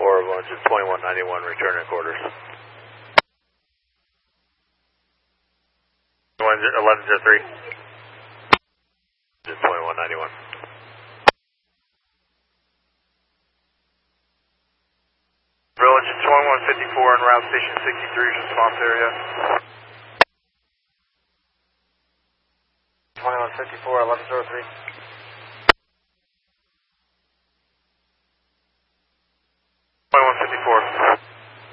Longitude 2191, returning quarters. 1103. 2191. Village 2154 en route station 63's response area. 2154, 1103.